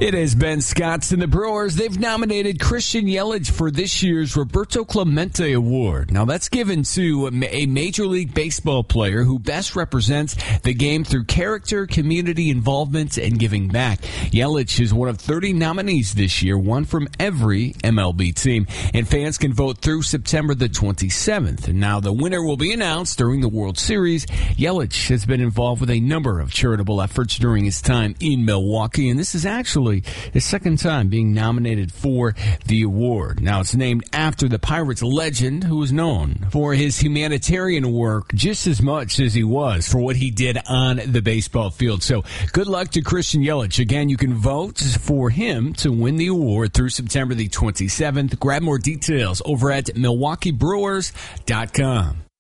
It has been Scott's and the Brewers. They've nominated Christian Yelich for this year's Roberto Clemente Award. Now, that's given to a Major League Baseball player who best represents the game through character, community involvement, and giving back. Yelich is one of 30 nominees this year, one from every MLB team. And fans can vote through September the 27th. And now the winner will be announced during the World Series. Yelich has been involved with a number of charitable efforts during his time in Milwaukee, and this is actually his second time being nominated for the award. Now, it's named after the Pirates legend who was known for his humanitarian work just as much as he was for what he did on the baseball field. So good luck to Christian Yelich. Again, you can vote for him to win the award through September the 27th. Grab more details over at MilwaukeeBrewers.com.